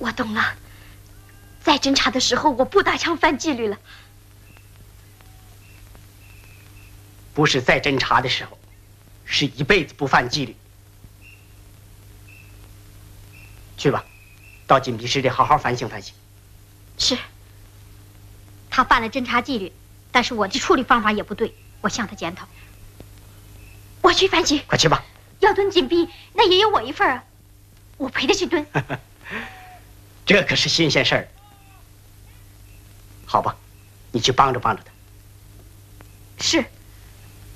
我懂了，在侦查的时候我不打枪犯纪律了。 不是在侦查的时候，是一辈子不犯纪律。去吧，到禁闭室里好好反省反省。 是。他犯了侦查纪律，但是我的处理方法也不对，我向他检讨。我去反省。 快去吧。 要蹲禁闭，那也有我一份啊，我陪他去蹲。 这可是新鲜事儿。好吧，你去帮着帮着他。 是。